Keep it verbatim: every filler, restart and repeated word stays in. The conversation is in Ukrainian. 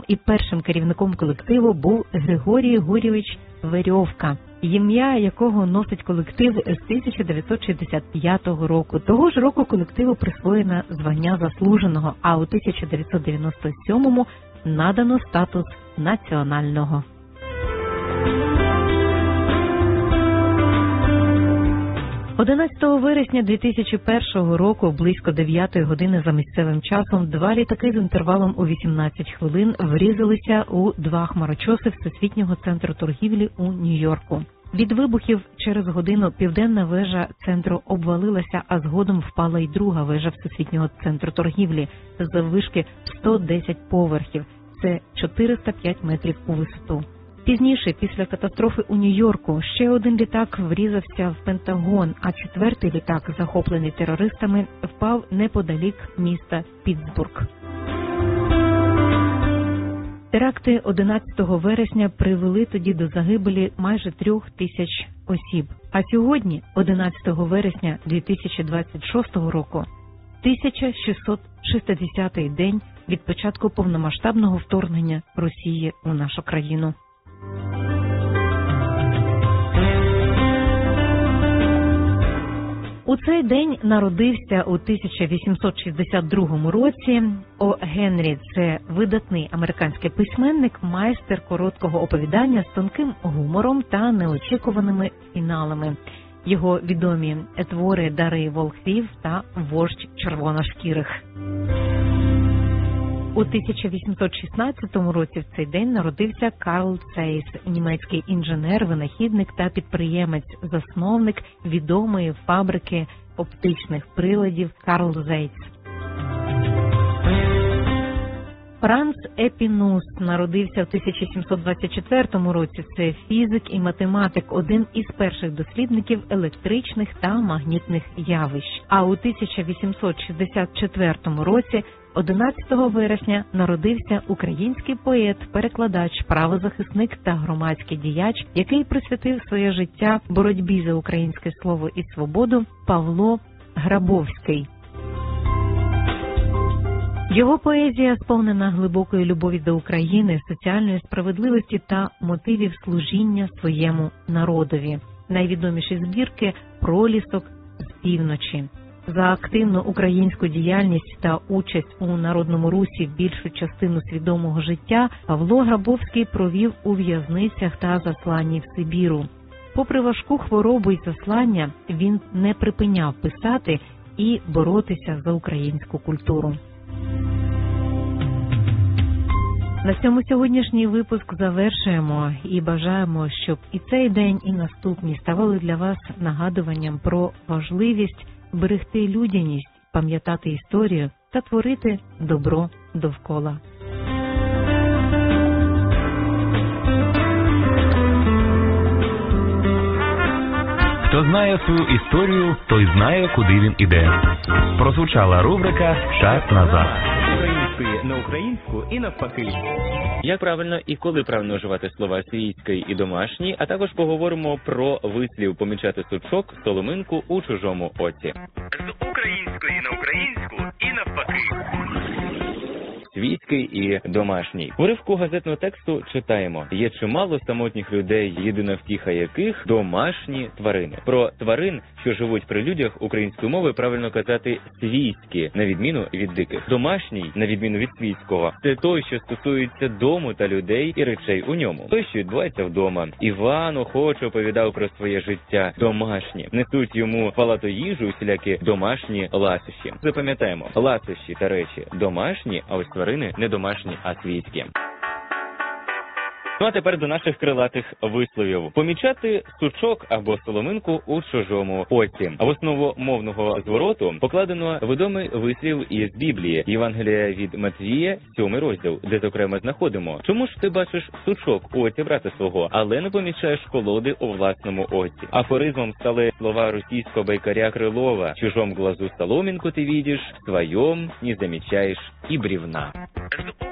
і першим керівником колективу був Григорій Гурєвич Верьовка, ім'я якого носить колектив з тисяча дев'ятсот шістдесят п'ятого року. Того ж року колективу присвоєно звання заслуженого, а у тисяча дев'ятсот дев'яносто сьомому надано статус національного. одинадцятого вересня дві тисячі першого року, близько дев'ятої години за місцевим часом, два літаки з інтервалом у вісімнадцять хвилин врізалися у два хмарочоси Всесвітнього центру торгівлі у Нью-Йорку. Від вибухів через годину південна вежа центру обвалилася, а згодом впала й друга вежа Всесвітнього центру торгівлі з заввишки сто десять поверхів. Це чотириста п'ять метрів у висоту. Пізніше, після катастрофи у Нью-Йорку, ще один літак врізався в Пентагон, а четвертий літак, захоплений терористами, впав неподалік міста Піттсбург. Теракти одинадцятого вересня привели тоді до загибелі майже трьох тисяч осіб. А сьогодні, одинадцятого вересня дві тисячі двадцять шостого року, тисяча шістсот шістдесятий день від початку повномасштабного вторгнення Росії у нашу країну. У цей день народився у тисяча вісімсот шістдесят другому році О. Генрі. Це видатний американський письменник, майстер короткого оповідання з тонким гумором та неочікуваними фіналами. Його відомі твори «Дари волхвів» та «Вождь червоношкірих». У тисяча вісімсот шістнадцятому році в цей день народився Карл Цейс, німецький інженер, винахідник та підприємець, засновник відомої фабрики оптичних приладів Карл Зейц. Франц Епінус народився в тисяча сімсот двадцять четвертому році. Це фізик і математик, один із перших дослідників електричних та магнітних явищ. А у тисяча вісімсот шістдесят четвертому році, одинадцятого вересня, народився український поет, перекладач, правозахисник та громадський діяч, який присвятив своє життя боротьбі за українське слово і свободу, Павло Грабовський. Його поезія сповнена глибокої любові до України, соціальної справедливості та мотивів служіння своєму народові. Найвідоміші збірки «Пролісок з півночі». За активну українську діяльність та участь у Народному Русі більшу частину свідомого життя Павло Грабовський провів у в'язницях та засланні в Сибіру. Попри важку хворобу й заслання, він не припиняв писати і боротися за українську культуру. На цьому сьогоднішній випуск завершуємо і бажаємо, щоб і цей день, і наступні ставали для вас нагадуванням про важливість берегти людяність, пам'ятати історію та творити добро довкола. Хто знає свою історію, той знає, куди він іде. Прозвучала рубрика «Час назад». Української на українську і навпаки. Як правильно і коли правильно вживати слова свійський і домашній, а також поговоримо про вислів помічати сучок, соломинку у чужому оці. З української на українську і навпаки. Свійський і домашній. В уривку газетного тексту читаємо: є чимало самотніх людей, єдина втіха яких домашні тварини. Про тварин, що живуть при людях, українською мовою правильно казати свійські, на відміну від диких. Домашній, на відміну від свійського, це той, що стосується дому та людей і речей у ньому. Той, що відбувається вдома. Іван охоче оповідав про своє життя. Домашні. Несуть йому палату їжу, усілякі домашні ласощі. Запам'ятаємо, ласощі та речі домашні, а ось тварини не домашні, а свійські. Ну а тепер до наших крилатих висловів. Помічати сучок або соломинку у чужому оці. А в основу мовного звороту покладено відомий вислів із Біблії, Євангелія від Матвія, сьомий розділ, де, зокрема, знаходимо: чому ж ти бачиш сучок у оці брата свого, але не помічаєш колоди у власному оці? Афоризмом стали слова російського байкаря Крилова: в чужом глазу соломинку ти видишь, в своем не замечаешь и бревна.